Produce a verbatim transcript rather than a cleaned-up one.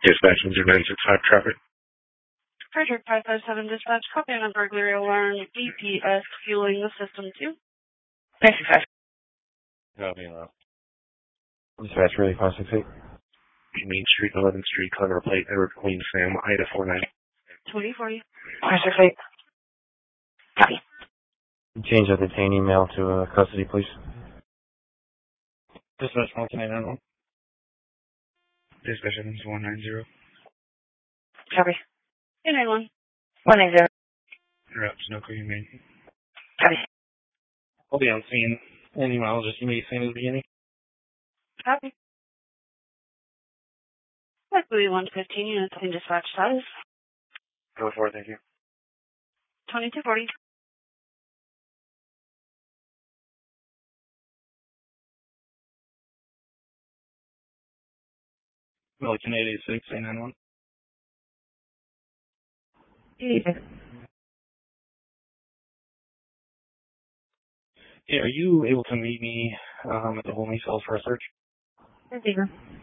Dispatch one zero nine six five traffic. Frederick five five seven dispatch, copy on a burglary alarm, E P S fueling the system two. nine six five. Copy on. Dispatch really five six eight. Main Street, eleventh Street, Conner Plate, Edward Queen Sam, Ida four nine. twenty forty. five six eight. Copy. Change that detainee email to uh, custody, please. Dispatch one nine nine one. Dispatch one nine zero. Copy. two nine one. one nine zero. Interrupt, Sunoco, you may. Copy. I'll be on scene. Any email, just you may say in the beginning. Copy. Likely one fifteen units in dispatch status. Go for it, thank you. twenty-two forty. Milliken eight eight six, eight nine one. eighty-six. Yeah, are you able to meet me um, at the holding cell for a search? Receiver.